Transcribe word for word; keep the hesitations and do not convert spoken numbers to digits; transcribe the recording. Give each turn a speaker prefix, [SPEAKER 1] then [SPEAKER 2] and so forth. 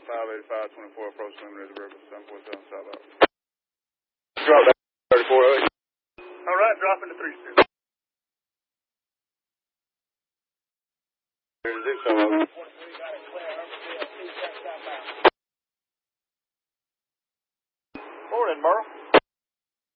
[SPEAKER 1] five eighty-five twenty-four, approach limited river, seven four seven, south out.
[SPEAKER 2] Drop that thirty-four oh eight.
[SPEAKER 1] All right, drop into three six.
[SPEAKER 2] Here's this,